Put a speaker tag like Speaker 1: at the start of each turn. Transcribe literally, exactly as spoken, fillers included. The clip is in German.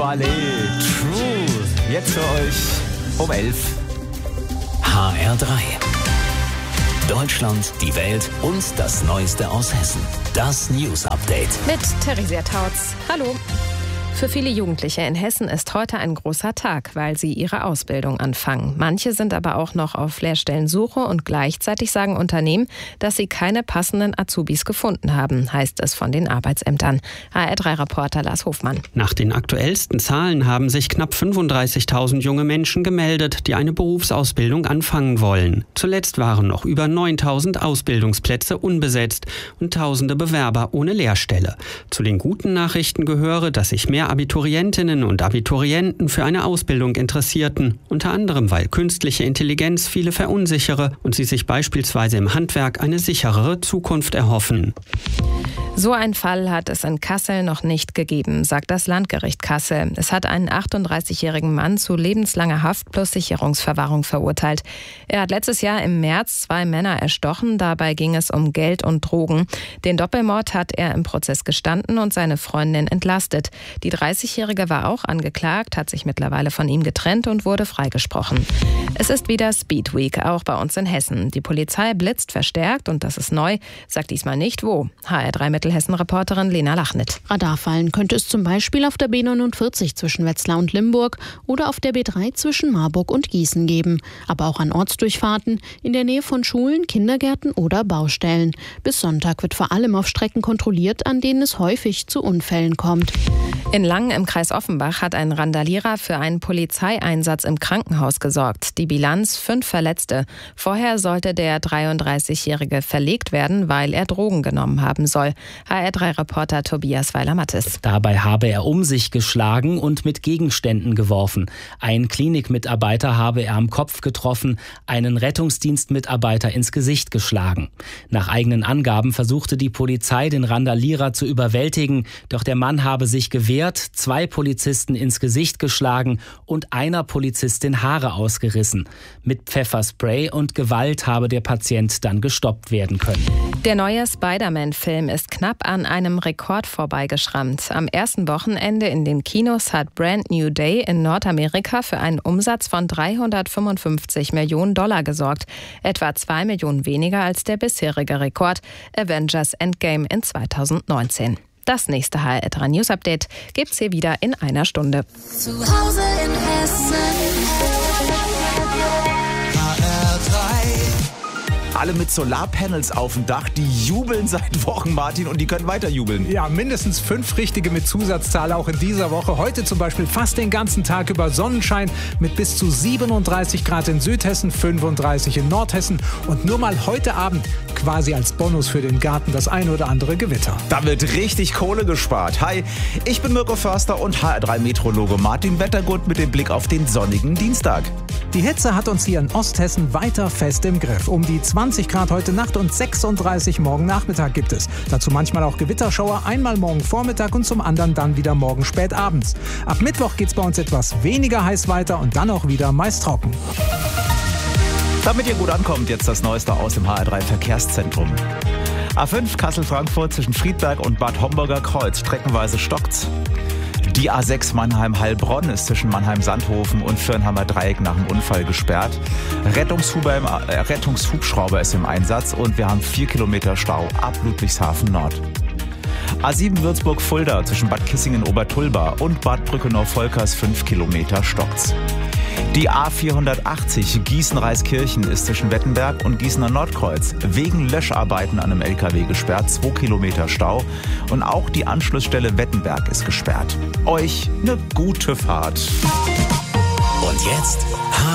Speaker 1: Ballet, Truth. Jetzt für euch um elf.
Speaker 2: H R drei. Deutschland, die Welt und das Neueste aus Hessen. Das News Update.
Speaker 3: Mit Theresia Tautz. Hallo. Für viele Jugendliche in Hessen ist heute ein großer Tag, weil sie ihre Ausbildung anfangen. Manche sind aber auch noch auf Lehrstellensuche und gleichzeitig sagen Unternehmen, dass sie keine passenden Azubis gefunden haben, heißt es von den Arbeitsämtern. H R drei Reporter Lars Hofmann.
Speaker 4: Nach den aktuellsten Zahlen haben sich knapp fünfunddreißigtausend junge Menschen gemeldet, die eine Berufsausbildung anfangen wollen. Zuletzt waren noch über neuntausend Ausbildungsplätze unbesetzt und tausende Bewerber ohne Lehrstelle. Zu den guten Nachrichten gehöre, dass sich mehr Abiturientinnen und Abiturienten für eine Ausbildung interessierten, unter anderem weil künstliche Intelligenz viele verunsichere und sie sich beispielsweise im Handwerk eine sicherere Zukunft erhoffen.
Speaker 3: So ein Fall hat es in Kassel noch nicht gegeben, sagt das Landgericht Kassel. Es hat einen achtunddreißigjährigen Mann zu lebenslanger Haft plus Sicherungsverwahrung verurteilt. Er hat letztes Jahr im März zwei Männer erstochen, dabei ging es um Geld und Drogen. Den Doppelmord hat er im Prozess gestanden und seine Freundin entlastet. Die dreißigjährige war auch angeklagt, hat sich mittlerweile von ihm getrennt und wurde freigesprochen. Es ist wieder Speed Week, auch bei uns in Hessen. Die Polizei blitzt verstärkt und das ist neu, sagt diesmal nicht wo. H R drei Mittelhessen-Reporterin Lena Lachnit.
Speaker 5: Radarfallen könnte es zum Beispiel auf der B neunundvierzig zwischen Wetzlar und Limburg oder auf der B drei zwischen Marburg und Gießen geben. Aber auch an Ortsdurchfahrten in der Nähe von Schulen, Kindergärten oder Baustellen. Bis Sonntag wird vor allem auf Strecken kontrolliert, an denen es häufig zu Unfällen kommt.
Speaker 3: In Langen im Kreis Offenbach hat ein Randalierer für einen Polizeieinsatz im Krankenhaus gesorgt. Die Bilanz: fünf Verletzte. Vorher sollte der dreiunddreißigjährige verlegt werden, weil er Drogen genommen haben soll. H R drei Reporter Tobias Weiler-Mattes.
Speaker 6: Dabei habe er um sich geschlagen und mit Gegenständen geworfen. Einen Klinikmitarbeiter habe er am Kopf getroffen, einen Rettungsdienstmitarbeiter ins Gesicht geschlagen. Nach eigenen Angaben versuchte die Polizei, den Randalierer zu überwältigen, doch der Mann habe sich gewehrt, zwei Polizisten ins Gesicht geschlagen und einer Polizistin Haare ausgerissen. Mit Pfefferspray und Gewalt habe der Patient dann gestoppt werden können.
Speaker 3: Der neue Spider-Man-Film ist knapp an einem Rekord vorbeigeschrammt. Am ersten Wochenende in den Kinos hat Brand New Day in Nordamerika für einen Umsatz von dreihundertfünfundfünfzig Millionen Dollar gesorgt. Etwa zwei Millionen weniger als der bisherige Rekord Avengers Endgame in zweitausendneunzehn. Das nächste H R drei News Update gibt's hier wieder in einer Stunde.
Speaker 7: Zu Hause in Hessen. H R drei.
Speaker 1: Alle mit Solarpanels auf dem Dach, die jubeln seit Wochen, Martin, und die können weiter jubeln.
Speaker 8: Ja, mindestens fünf richtige mit Zusatzzahl auch in dieser Woche. Heute zum Beispiel fast den ganzen Tag über Sonnenschein mit bis zu siebenunddreißig Grad in Südhessen, fünfunddreißig in Nordhessen und nur mal heute Abend quasi als Bonus für den Garten das ein oder andere Gewitter.
Speaker 1: Da wird richtig Kohle gespart. Hi, ich bin Mirko Förster und H R drei Meteorologe Martin Wettergut mit dem Blick auf den sonnigen Dienstag.
Speaker 8: Die Hitze hat uns hier in Osthessen weiter fest im Griff. Um die zwanzig Grad heute Nacht und sechsunddreißig morgen Nachmittag gibt es. Dazu manchmal auch Gewitterschauer, einmal morgen Vormittag und zum anderen dann wieder morgen spät abends. Ab Mittwoch geht es bei uns etwas weniger heiß weiter und dann auch wieder meist trocken.
Speaker 1: Damit ihr gut ankommt, jetzt das Neueste aus dem H R drei Verkehrszentrum. A fünf Kassel-Frankfurt zwischen Friedberg und Bad Homburger Kreuz. Streckenweise stockt's. Die A sechs Mannheim-Heilbronn ist zwischen Mannheim-Sandhofen und Firnheimer Dreieck nach dem Unfall gesperrt. Rettungshuber im, äh, Rettungshubschrauber ist im Einsatz und wir haben vier Kilometer Stau ab Ludwigshafen Nord. A sieben Würzburg-Fulda zwischen Bad Kissingen-Obertulba und Bad Brückenau-Volkers fünf Kilometer stockt's. Die A vierhundertachtzig Gießen-Reiskirchen ist zwischen Wettenberg und Gießener Nordkreuz wegen Löscharbeiten an einem L K W gesperrt, zwei Kilometer Stau. Und auch die Anschlussstelle Wettenberg ist gesperrt. Euch eine gute Fahrt.
Speaker 2: Und jetzt